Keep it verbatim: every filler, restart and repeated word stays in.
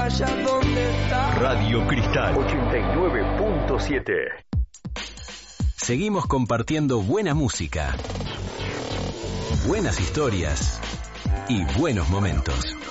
Radio Cristal ochenta y nueve punto siete. Seguimos compartiendo buena música, buenas historias y buenos momentos.